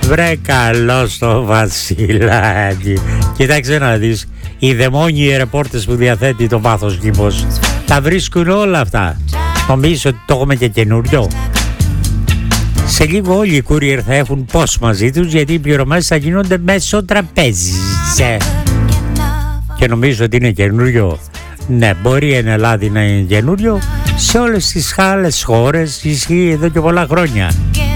Βρε καλό στο Βασιλάκι. Κοιτάξτε να δεις, οι δαιμόνιοι ρεπόρτες που διαθέτει το Βάθος Κύμος τα βρίσκουν όλα αυτά. Νομίζω ότι το έχουμε και καινούριο. Σε λίγο όλοι οι courier θα έχουν πώς μαζί τους, γιατί οι πληρωμές θα γίνονται μέσω τραπέζι. Και νομίζω ότι είναι καινούριο. Ναι, μπορεί εν Ελλάδα να είναι καινούριο. Σε όλες τις άλλες χώρες ισχύει εδώ και πολλά χρόνια.